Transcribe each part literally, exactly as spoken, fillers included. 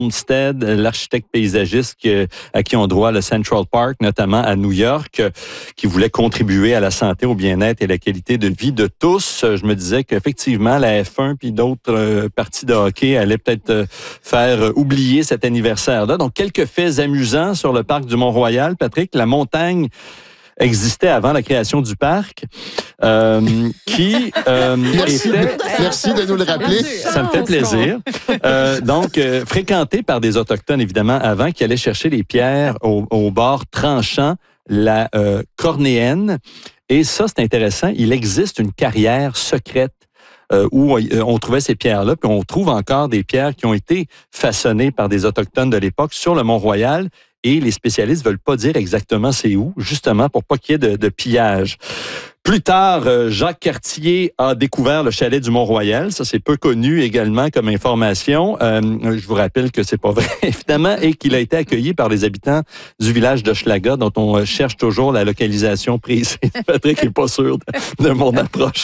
Olmsted, l'architecte paysagiste que, à qui on doit le Central Park, notamment à New York, qui voulait contribuer à la santé, au bien-être et la qualité de vie de tous. Je me disais qu'effectivement, la F un puis d'autres euh, parties de hockey allaient peut-être euh, faire oublier cet anniversaire-là. Donc, quelques faits amusants sur le parc du Mont-Royal. Patrick, la montagne existait avant la création du parc, euh, qui euh, merci, était... Merci de nous le rappeler. Ça me fait plaisir. Euh, donc, euh, fréquenté par des Autochtones, évidemment, avant, qui allaient chercher les pierres au, au bord tranchant la euh, Cornéenne. Et ça, c'est intéressant. Il existe une carrière secrète Euh, où on trouvait ces pierres-là, puis on trouve encore des pierres qui ont été façonnées par des Autochtones de l'époque sur le Mont-Royal, et les spécialistes veulent pas dire exactement c'est où, justement pour pas qu'il y ait de, de pillage. Plus tard, Jacques Cartier a découvert le chalet du Mont-Royal. Ça, c'est peu connu également comme information. Euh, je vous rappelle que c'est pas vrai, évidemment, et qu'il a été accueilli par les habitants du village d'Hochelaga, dont on cherche toujours la localisation précise. Patrick n'est pas sûr de, de mon approche.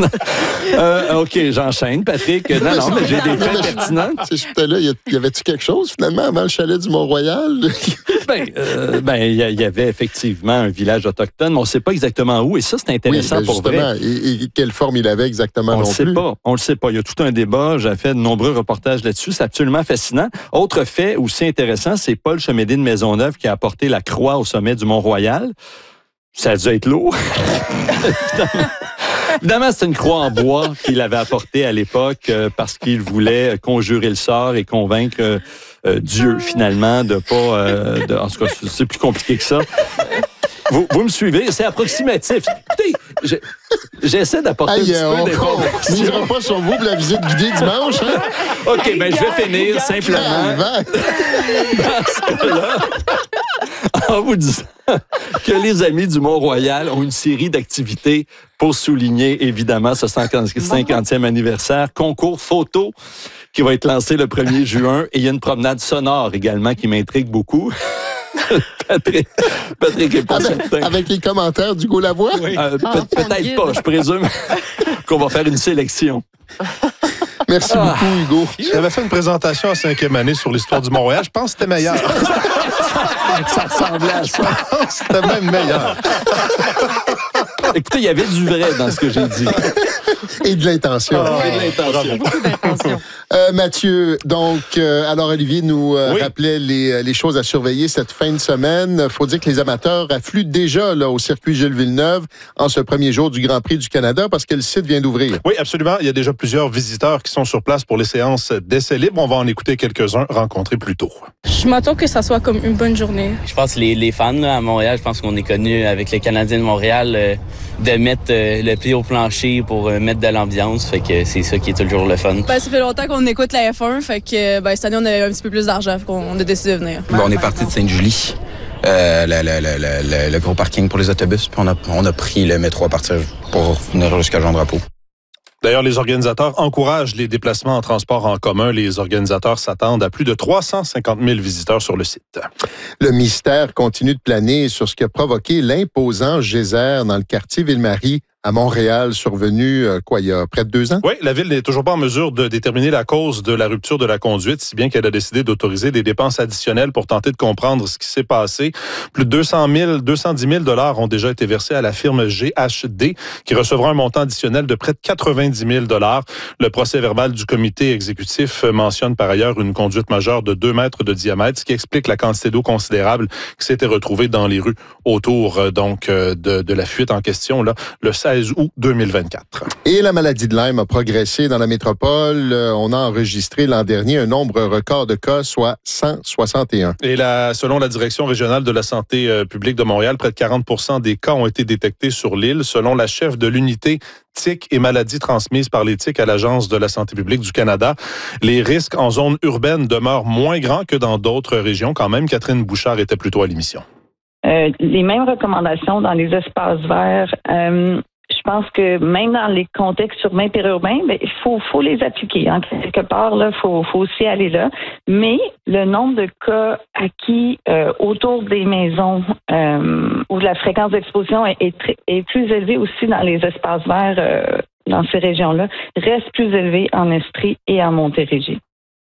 euh, OK, j'enchaîne, Patrick. Non, non, mais j'ai des faits pertinents. Là, y avait-tu quelque chose, finalement, avant le chalet du Mont-Royal? ben, euh, ben, il y, y avait effectivement un village autochtone, mais on ne sait pas exactement où, et ça, c'est intéressant oui, ben pour vrai. Et, et quelle forme il avait exactement on non le sait plus? Pas, on le sait pas. Il y a tout un débat. J'ai fait de nombreux reportages là-dessus. C'est absolument fascinant. Autre fait aussi intéressant, c'est Paul Chemédé de Maisonneuve qui a apporté la croix au sommet du Mont-Royal. Ça a dû être lourd. Évidemment. Évidemment, c'est une croix en bois qu'il avait apportée à l'époque euh, parce qu'il voulait conjurer le sort et convaincre euh, euh, Dieu, finalement, de pas... Euh, de, en tout cas, c'est plus compliqué que ça. Vous, vous me suivez? C'est approximatif. Écoutez, je, j'essaie d'apporter Aïe, un petit peu d'informations. On ne misera pas sur vous pour la visite guidée dimanche. Hein? OK, bien, je vais finir simplement dans ce cas-là, en vous disant que les Amis du Mont-Royal ont une série d'activités pour souligner, évidemment, ce cinquantième anniversaire. Concours photo qui va être lancé le premier juin. Et il y a une promenade sonore également qui m'intrigue beaucoup. Patrick, Patrick est pas avec, certain. Avec les commentaires d'Hugo Lavoie? Oui. Euh, peut, oh, peut-être pas, je présume qu'on va faire une sélection. Merci ah. beaucoup, Hugo. J'avais fait une présentation en cinquième année sur l'histoire du Mont-Royal. Je pense que c'était meilleur. Ça ressemblait à ça. C'était même meilleur. Écoutez, il y avait du vrai dans ce que j'ai dit. Et de l'intention. Oh, et de l'intention. Beaucoup d'intention. Euh, Mathieu, donc, euh, alors Olivier nous euh, oui. rappelait les, les choses à surveiller cette fin de semaine. Il faut dire que les amateurs affluent déjà là, au circuit Gilles Villeneuve en ce premier jour du Grand Prix du Canada parce que le site vient d'ouvrir. Oui, absolument. Il y a déjà plusieurs visiteurs qui sont sur place pour les séances d'essais libres. On va en écouter quelques-uns rencontrés plus tôt. Je m'attends que ça soit comme une bonne journée. Je pense que les, les fans là, à Montréal, je pense qu'on est connus avec les Canadiens de Montréal euh, de mettre euh, le pied au plancher pour euh, mettre de l'ambiance. Fait que c'est ça qui est toujours le fun. Ben, ça fait longtemps qu'on écoute la F un. Fait que ben, cette année, on avait un petit peu plus d'argent. Fait qu'on a décidé de venir. Ben, on est parti de Sainte-Julie. Euh, le, le, le, le, le gros parking pour les autobus. Puis on a, on a pris le métro à partir pour venir jusqu'à Jean-Drapeau. D'ailleurs, les organisateurs encouragent les déplacements en transport en commun. Les organisateurs s'attendent à plus de trois cent cinquante mille visiteurs sur le site. Le mystère continue de planer sur ce qui a provoqué l'imposant geyser dans le quartier Ville-Marie à Montréal, survenu, euh, quoi, il y a près de deux ans? Oui, la Ville n'est toujours pas en mesure de déterminer la cause de la rupture de la conduite, si bien qu'elle a décidé d'autoriser des dépenses additionnelles pour tenter de comprendre ce qui s'est passé. Plus de deux cent mille, deux cent dix mille dollars ont déjà été versés à la firme G H D, qui recevra un montant additionnel de près de quatre-vingt-dix mille dollars. Le procès-verbal du comité exécutif mentionne par ailleurs une conduite majeure de deux mètres de diamètre, ce qui explique la quantité d'eau considérable qui s'était retrouvée dans les rues autour donc de, de la fuite en question, là, le seize août deux mille vingt-quatre. Et la maladie de Lyme a progressé dans la métropole. On a enregistré l'an dernier un nombre record de cas, soit cent soixante et un. Et la, selon la Direction régionale de la santé euh, publique de Montréal, près de quarante pour cent des cas ont été détectés sur l'île. Selon la chef de l'unité tiques et maladies transmises par les tiques à l'Agence de la santé publique du Canada, les risques en zone urbaine demeurent moins grands que dans d'autres régions. Quand même, Catherine Bouchard était plutôt à l'émission. Euh, les mêmes recommandations dans les espaces verts. Euh, Je pense que même dans les contextes urbains et périurbains, ben, il faut, faut les appliquer. Hein. Quelque part, il faut, faut aussi aller là. Mais le nombre de cas acquis euh, autour des maisons euh, où la fréquence d'exposition est, est, est plus élevée aussi dans les espaces verts euh, dans ces régions-là, reste plus élevé en Estrie et en Montérégie.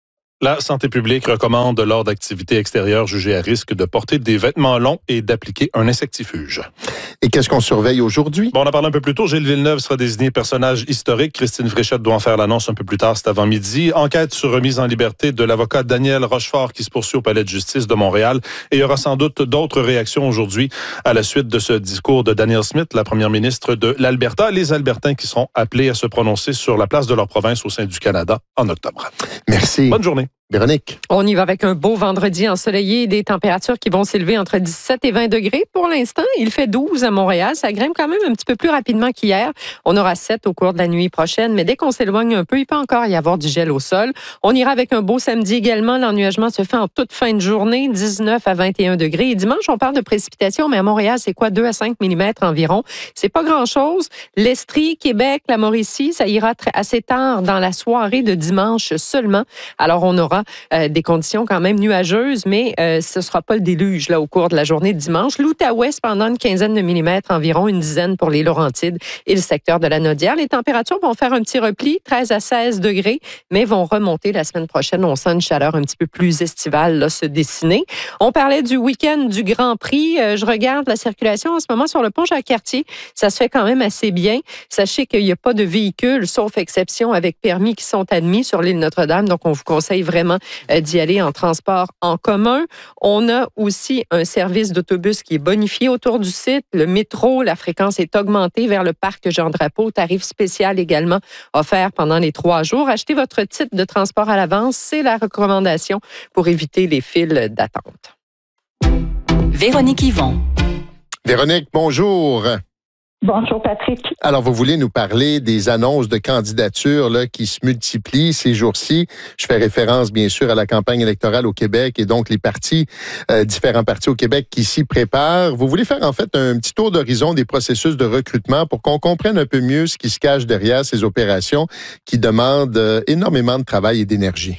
La santé publique recommande lors d'activités extérieures jugées à risque de porter des vêtements longs et d'appliquer un insectifuge. Et qu'est-ce qu'on surveille aujourd'hui? Bon, on en parlé un peu plus tôt. Gilles Villeneuve sera désigné personnage historique. Christine Fréchette doit en faire l'annonce un peu plus tard cet avant-midi. Enquête sur remise en liberté de l'avocat Daniel Rochefort qui se poursuit au Palais de justice de Montréal. Et il y aura sans doute d'autres réactions aujourd'hui à la suite de ce discours de Danielle Smith, la première ministre de l'Alberta. Les Albertains qui seront appelés à se prononcer sur la place de leur province au sein du Canada en octobre. Merci. Bonne journée. Véronique. On y va avec un beau vendredi ensoleillé, des températures qui vont s'élever entre dix-sept et vingt degrés. Pour l'instant, il fait douze à Montréal. Ça grimpe quand même un petit peu plus rapidement qu'hier. On aura sept au cours de la nuit prochaine, mais dès qu'on s'éloigne un peu, il peut encore y avoir du gel au sol. On ira avec un beau samedi également. L'ennuagement se fait en toute fin de journée, dix-neuf à vingt et un degrés. Et dimanche, on parle de précipitations, mais à Montréal, c'est quoi, deux à cinq millimètres environ. C'est pas grand-chose. L'Estrie, Québec, la Mauricie, ça ira très, assez tard dans la soirée de dimanche seulement. Alors, on aura Euh, des conditions quand même nuageuses, mais euh, ce ne sera pas le déluge là, au cours de la journée de dimanche. L'Outaouais, pendant une quinzaine de millimètres, environ une dizaine pour les Laurentides et le secteur de la Naudière. Les températures vont faire un petit repli, treize à seize degrés, mais vont remonter la semaine prochaine. On sent une chaleur un petit peu plus estivale là, se dessiner. On parlait du week-end du Grand Prix. Euh, je regarde la circulation en ce moment sur le pont Jacques-Cartier. Ça se fait quand même assez bien. Sachez qu'il n'y a pas de véhicules, sauf exception, avec permis qui sont admis sur l'île Notre-Dame. Donc, on vous conseille vraiment d'y aller en transport en commun. On a aussi un service d'autobus qui est bonifié autour du site. Le métro, la fréquence est augmentée vers le parc Jean-Drapeau. Tarif spécial également offert pendant les trois jours. Achetez votre titre de transport à l'avance. C'est la recommandation pour éviter les files d'attente. Véronique Yvon. Véronique, bonjour. Bonjour, Patrick. Alors, vous voulez nous parler des annonces de candidatures là, qui se multiplient ces jours-ci. Je fais référence, bien sûr, à la campagne électorale au Québec et donc les partis, euh, différents partis au Québec qui s'y préparent. Vous voulez faire en fait un petit tour d'horizon des processus de recrutement pour qu'on comprenne un peu mieux ce qui se cache derrière ces opérations qui demandent euh, énormément de travail et d'énergie.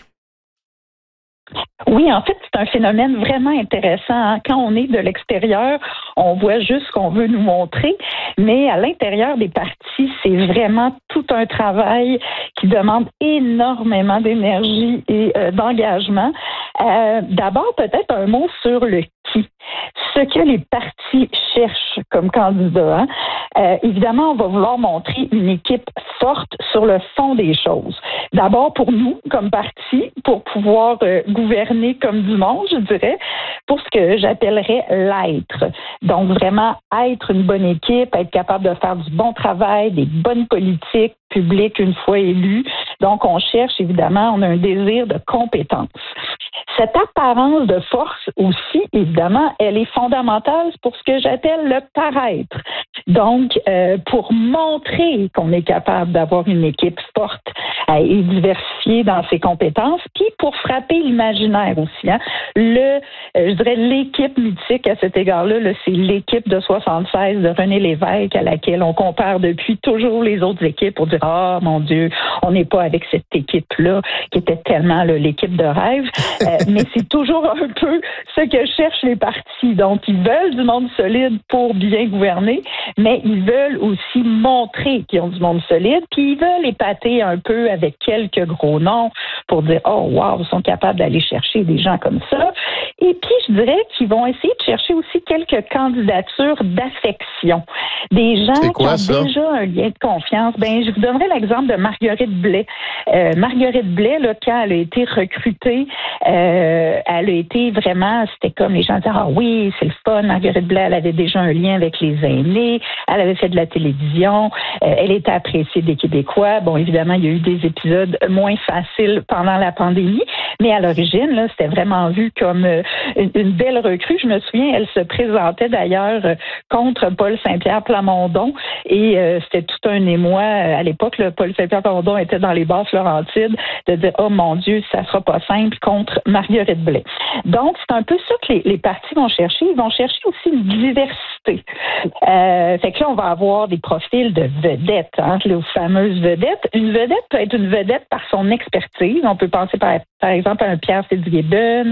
Oui, en fait, c'est un phénomène vraiment intéressant. Hein. Quand on est de l'extérieur, on voit juste ce qu'on veut nous montrer, mais à l'intérieur des partis, c'est vraiment tout un travail qui demande énormément d'énergie et euh, d'engagement. Euh, d'abord, peut-être un mot sur le qui. Ce que les partis cherchent comme candidats. Hein. Euh, évidemment, on va vouloir montrer une équipe forte sur le fond des choses. D'abord pour nous, comme parti, pour pouvoir euh, gouverner comme du monde, je dirais, pour ce que j'appellerais l'être. Donc, vraiment être une bonne équipe, être capable de faire du bon travail, des bonnes politiques publiques une fois élues. Donc, on cherche, évidemment, on a un désir de compétence. Cette apparence de force aussi, évidemment, elle est fondamentale pour ce que j'appelle le paraître. Donc, euh, pour montrer qu'on est capable d'avoir une équipe forte euh, et diversifiée dans ses compétences, puis pour frapper l'imaginaire aussi. Hein. Le, euh, je dirais l'équipe mythique à cet égard-là, là, c'est l'équipe de soixante-seize de René Lévesque à laquelle on compare depuis toujours les autres équipes pour dire « Ah, mon Dieu, on n'est pas avec cette équipe-là qui était tellement là, l'équipe de rêve. Euh, » Mais c'est toujours un peu ce que cherchent les partis. Donc, ils veulent du monde solide pour bien gouverner, mais ils veulent aussi montrer qu'ils ont du monde solide, puis ils veulent épater un peu avec quelques gros noms pour dire « Oh, wow, ils sont capables d'aller chercher des gens comme ça. » Et puis, je dirais qu'ils vont essayer de chercher aussi quelques candidatures d'affection. Des gens qui ont ça? déjà un lien de confiance. Ben, je vous donnerai l'exemple de Marguerite Blais. Euh, Marguerite Blais, là, quand elle a été recrutée, euh, elle a été vraiment, c'était comme les gens disaient « Ah oui, c'est le fun, Marguerite Blais, elle avait déjà un lien avec les aînés, elle avait fait de la télévision, euh, elle était appréciée des Québécois. » Bon, évidemment, il y a eu des épisodes moins faciles pendant la pandémie, mais à l'origine, là, c'était vraiment vu comme euh, une, une belle recrue. Je me souviens, elle se présentait d'ailleurs euh, contre Paul Saint-Pierre Plamondon et euh, c'était tout un émoi. À l'époque, là, Paul Saint-Pierre Plamondon était dans les Basses-Laurentides de dire « Oh mon Dieu, ça sera pas simple contre Marguerite Blais. » Donc, c'est un peu ça que les, les partis vont chercher. Ils vont chercher aussi une diversité. Euh, fait que là, on va avoir des profils de vedettes, hein, les fameuses vedettes. Une vedette peut être une vedette par son expertise. On peut penser par, par exemple à un Pierre Fitzgibbon,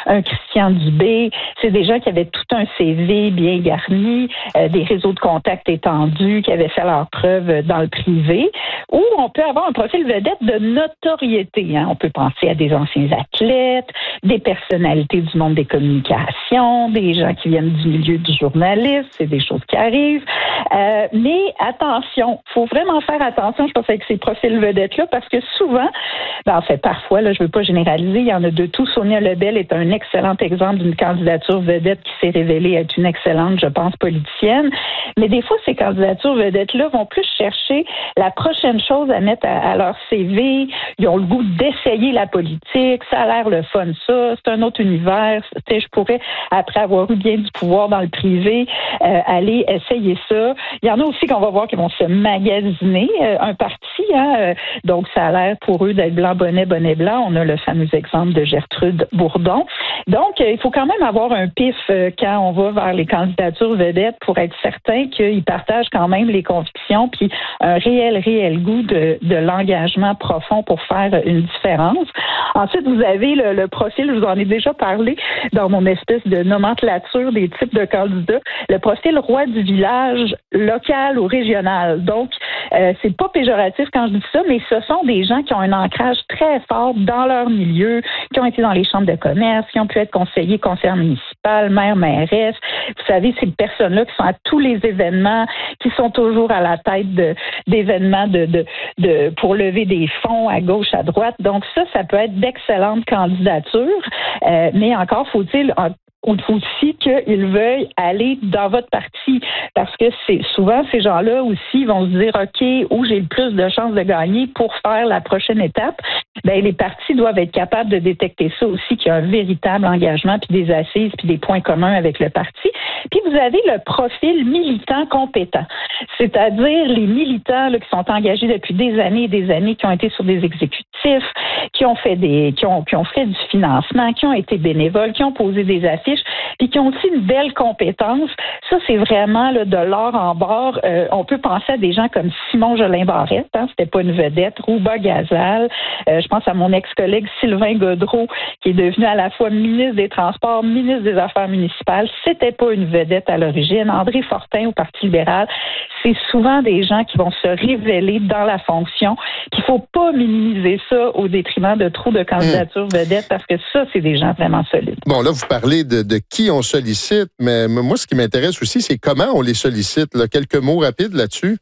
un Christian Dubé. C'est des gens qui avaient tout un C V bien garni, euh, des réseaux de contacts étendus, qui avaient fait leur preuve dans le privé. Ou on peut avoir un profil vedette de notoriété. Hein. On peut penser à des anciens athlètes, des personnalités du monde des communications, des gens qui viennent du milieu du journalisme. C'est des choses qui arrivent. Euh, mais attention, il faut vraiment faire attention, je pense, avec ces profils vedettes-là, parce que souvent, ben, en fait, parfois, là, je ne veux pas généraliser, il y en a de tout. Sonia Lebel est un excellent exemple d'une candidature vedette qui s'est révélée être une excellente, je pense, politicienne. Mais des fois, ces candidatures vedettes-là vont plus chercher la prochaine chose à mettre à, à leur C V. Ils ont le goût d'essayer la politique. Ça a l'air le fun, ça. C'est un autre univers. Tu sais, je pourrais, après avoir eu bien du pouvoir dans le privé, euh, aller essayer ça. Il y en a aussi qu'on va voir qui vont se magasiner euh, un parti. Hein, euh, donc, ça a l'air pour eux d'être blanc, bonnet, bonnet blanc. On a le fameux exemple de Gertrude Bourdon. Donc, euh, il faut quand même avoir un pif euh, quand on va vers les candidatures vedettes pour être certain qu'ils partagent quand même les convictions puis un réel, réel goût de, de l'engagement profond pour faire une différence. Ensuite, vous avez le, le profil, je vous en ai déjà parlé dans mon espèce de nomenclature des types de candidats, le profil roi du village local ou régional. Donc, euh, c'est pas péjoratif quand je dis ça, mais ce sont des gens qui ont un ancrage très fort dans leur milieu, qui ont été dans les chambres de commerce, qui ont pu être conseillers, conseillères municipales, maires, mairesses. Vous savez, ces personnes-là qui sont à tous les événements, qui sont toujours à la tête de, d'événements de, de, de, pour lever des fonds à gauche, à droite. Donc ça, ça peut être d'excellentes candidatures, euh, mais encore faut-il il faut aussi qu'ils veuillent aller dans votre parti, parce que c'est souvent ces gens-là aussi vont se dire OK, où j'ai le plus de chances de gagner pour faire la prochaine étape. Ben les partis doivent être capables de détecter ça aussi, qu'il y a un véritable engagement, puis des assises, puis des points communs avec le parti. Puis vous avez le profil militant compétent, c'est-à-dire les militants là, qui sont engagés depuis des années et des années, qui ont été sur des exécutifs, qui ont fait des, qui ont, qui ont fait du financement, qui ont été bénévoles, qui ont posé des affiches, puis qui ont aussi une belle compétence. Ça, c'est vraiment là, de l'or en barre. Euh, on peut penser à des gens comme Simon Jolin-Barrette, hein, c'était pas une vedette, Rouba Gazal, euh, je pense à mon ex-collègue Sylvain Godreau, qui est devenu à la fois ministre des Transports, ministre des Affaires municipales. C'était pas une vedette à l'origine. André Fortin au Parti libéral, c'est souvent des gens qui vont se révéler dans la fonction. Il faut pas minimiser ça au détriment de trop de candidatures mmh. vedettes, parce que ça, c'est des gens vraiment solides. Bon, là, vous parlez de, de qui on sollicite, mais moi, ce qui m'intéresse aussi, c'est comment on les sollicite. Là. Quelques mots rapides là-dessus.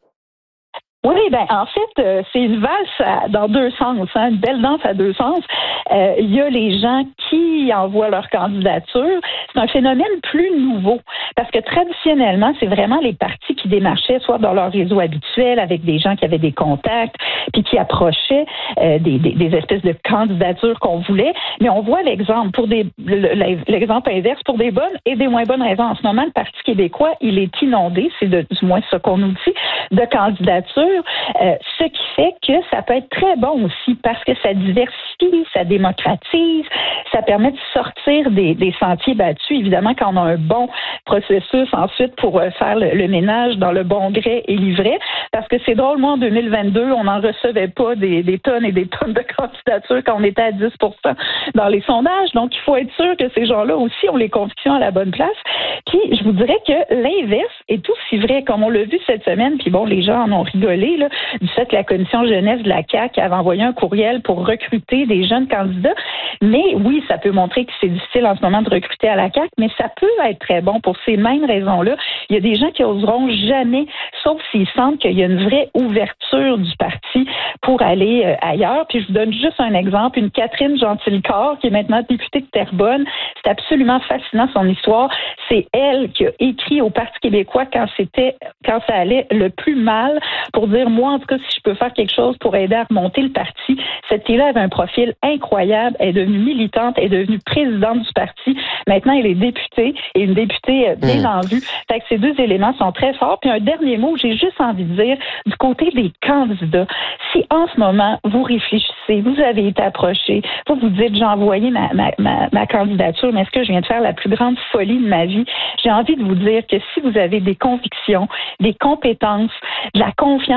Oui, ben en fait, euh, c'est une valse à, dans deux sens, hein, une belle danse à deux sens. Euh, il y a les gens qui envoient leur candidature. C'est un phénomène plus nouveau, parce que traditionnellement, c'est vraiment les partis qui démarchaient, soit dans leur réseau habituel, avec des gens qui avaient des contacts, puis qui approchaient euh, des, des, des espèces de candidatures qu'on voulait. Mais on voit l'exemple pour des l'exemple inverse pour des bonnes et des moins bonnes raisons. En ce moment, le Parti québécois, il est inondé, c'est de, du moins ce qu'on nous dit, de candidatures. Euh, ce qui fait que ça peut être très bon aussi, parce que ça diversifie, ça démocratise, ça permet de sortir des, des sentiers battus. Évidemment, quand on a un bon processus ensuite pour faire le, le ménage dans le bon gré et livret, parce que c'est drôle, moi, en deux mille vingt-deux, on n'en recevait pas des, des tonnes et des tonnes de candidatures quand on était à dix pour cent dans les sondages. Donc, il faut être sûr que ces gens-là aussi ont les convictions à la bonne place. Puis, je vous dirais que l'inverse est aussi vrai, comme on l'a vu cette semaine, puis bon, les gens en ont rigolé, là, du fait que la commission jeunesse de la C A Q avait envoyé un courriel pour recruter des jeunes candidats. Mais oui, ça peut montrer que c'est difficile en ce moment de recruter à la C A Q, mais ça peut être très bon pour ces mêmes raisons-là. Il y a des gens qui oseront jamais, sauf s'ils sentent qu'il y a une vraie ouverture du parti pour aller euh, ailleurs. Puis je vous donne juste un exemple, une Catherine Gentilcorps, qui est maintenant députée de Terrebonne. C'est absolument fascinant, son histoire. C'est elle qui a écrit au Parti québécois quand c'était, quand ça allait le plus mal, pour dire, moi, en tout cas, si je peux faire quelque chose pour aider à remonter le parti. Cette fille-là avait un profil incroyable. Elle est devenue militante, elle est devenue présidente du parti. Maintenant, elle est députée, et une députée bien mmh. en vue. Fait que ces deux éléments sont très forts. Puis un dernier mot, j'ai juste envie de dire, du côté des candidats, si en ce moment, vous réfléchissez, vous avez été approché, vous vous dites, j'ai envoyé ma, ma, ma, ma candidature, mais est-ce que je viens de faire la plus grande folie de ma vie? J'ai envie de vous dire que si vous avez des convictions, des compétences, de la confiance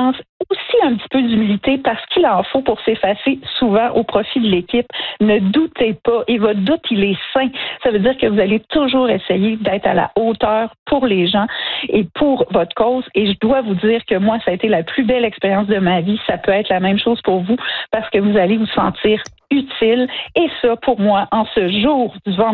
confiance, aussi un petit peu d'humilité parce qu'il en faut pour s'effacer souvent au profit de l'équipe. Ne doutez pas et votre doute, il est sain. Ça veut dire que vous allez toujours essayer d'être à la hauteur pour les gens et pour votre cause. Et je dois vous dire que moi, ça a été la plus belle expérience de ma vie. Ça peut être la même chose pour vous parce que vous allez vous sentir utile. Et ça, pour moi, en ce jour du vendredi,